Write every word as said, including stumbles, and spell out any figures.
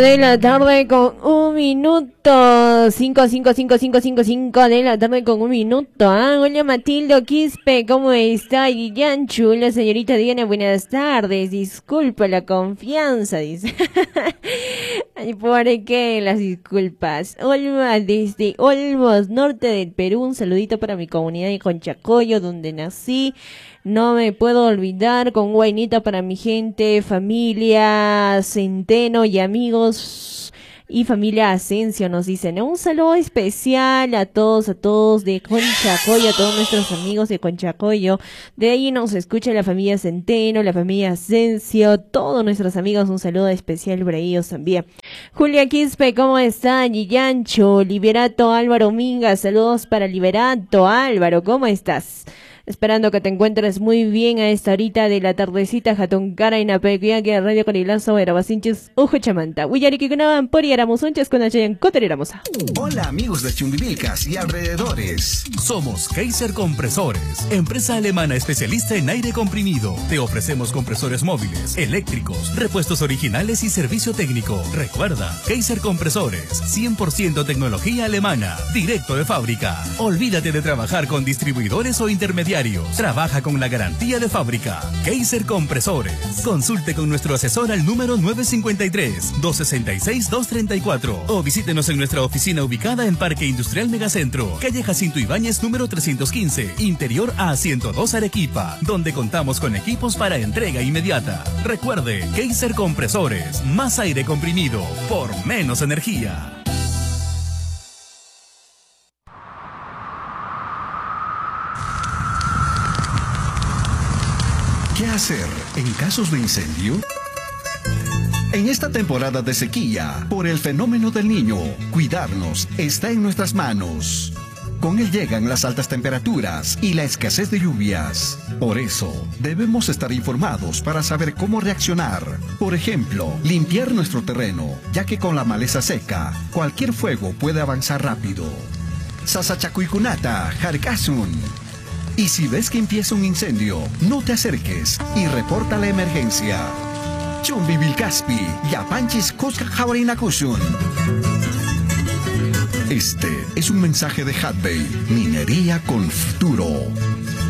De la tarde con un minuto, cinco, cinco, cinco, cinco, cinco, cinco de la tarde con un minuto. Ah, hola Matildo Quispe, ¿cómo está? Y Yanchu, la señorita Diana, buenas tardes. Disculpa la confianza, dice. ¿Por qué las disculpas? Olma, desde Olmos, norte del Perú, un saludito para mi comunidad de Conchacoyo, donde nací. No me puedo olvidar, con guainita para mi gente, familia Centeno y amigos y familia Asensio, nos dicen. Un saludo especial a todos, a todos de Conchacoyo, a todos nuestros amigos de Conchacoyo. De ahí nos escucha la familia Centeno, la familia Asensio, todos nuestros amigos, un saludo especial para ellos también. Julia Quispe, ¿cómo están? Yancho, Liberato Álvaro Minga, saludos para Liberato Álvaro, ¿cómo estás? Esperando que te encuentres muy bien a esta horita de la tardecita, Jatón Cara y Napequia, que Radio Corilazo, Erabasinches, Ujo Chamanta, Huyariki Kunaban, Pori Aramusunches, con Achayan, Cotereramosa. Hola amigos de Chumbivilcas y alrededores. Somos Kaiser Compresores, empresa alemana especialista en aire comprimido. Te ofrecemos compresores móviles, eléctricos, repuestos originales y servicio técnico. Recuerda, Kaiser Compresores, cien por ciento tecnología alemana, directo de fábrica. Olvídate de trabajar con distribuidores o intermediarios. Trabaja con la garantía de fábrica. Kaiser Compresores. Consulte con nuestro asesor al número nueve cinco tres, dos seis seis, dos tres cuatro o visítenos en nuestra oficina ubicada en Parque Industrial Megacentro, calle Jacinto Ibáñez número trescientos quince, interior A ciento dos Arequipa, donde contamos con equipos para entrega inmediata. Recuerde, Kaiser Compresores, más aire comprimido por menos energía. ¿Qué hacer en casos de incendio? En esta temporada de sequía, por el fenómeno del Niño, cuidarnos está en nuestras manos. Con él llegan las altas temperaturas y la escasez de lluvias. Por eso, debemos estar informados para saber cómo reaccionar. Por ejemplo, limpiar nuestro terreno, ya que con la maleza seca, cualquier fuego puede avanzar rápido. Sasachacuicunata, Jarcasun. Y si ves que empieza un incendio, no te acerques y reporta la emergencia. Chumbivilcaspi, Yapanchis Cusca Jabarinacushun. Este es un mensaje de Hadbey, Minería con Futuro.